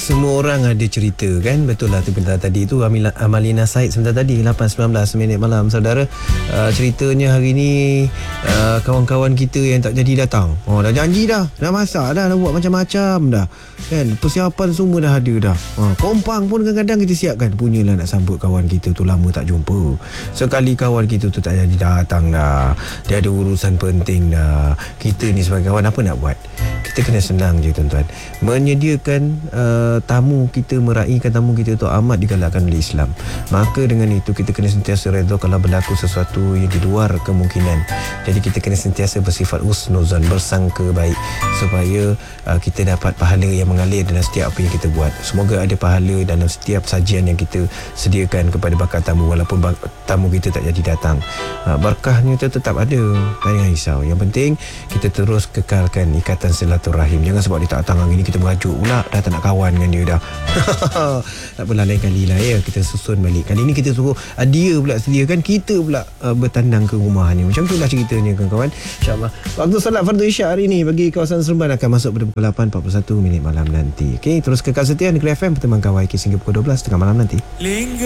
Semua orang ada cerita kan. Betul lah tadi tu Amalina Said sebentar tadi 8.19 minit malam saudara. Ceritanya hari ni kawan-kawan kita yang tak jadi datang. Dah janji dah masak dah buat macam-macam dah kan. Persiapan semua dah ada dah. Kompang pun kadang-kadang kita siapkan. Punyalah nak sambut kawan kita tu, lama tak jumpa. Sekali kawan kita tu tak jadi datang dah, dia ada urusan penting dah. Kita ni sebagai kawan apa nak buat? Kita kena senang je tuan-tuan. Menyediakan tamu kita, meraihkan tamu kita tu amat digalakkan oleh Islam. Maka dengan itu kita kena sentiasa redha kalau berlaku sesuatu yang di luar kemungkinan. Jadi kita kena sentiasa bersifat husnuzan, bersangka baik, supaya kita dapat pahala yang mengalir dalam setiap apa yang kita buat. Semoga ada pahala dalam setiap sajian yang kita sediakan kepada bakal tamu, walaupun tamu kita tak jadi datang. Berkahnya tu tetap ada, tak payah risau. Yang penting kita terus kekalkan ikatan silaturahim. Jangan sebab dia tak datang hari ni kita merajuk pula dah tak nak kawan dengan dia dah. Tak apalah, lain kali lah ya, kita susun balik. Kali ni kita suruh dia pula sediakan, kita pula bertandang ke rumah ni. Macam tu lah ceritanya kawan-kawan. InsyaAllah waktu solat fardu isyak hari ni bagi kawasan Seremban akan masuk pada pukul 8.41 minit malam nanti. Okey, terus kekal setia di Klik FM pertemuan kawai hingga pukul 12 tengah malam nanti.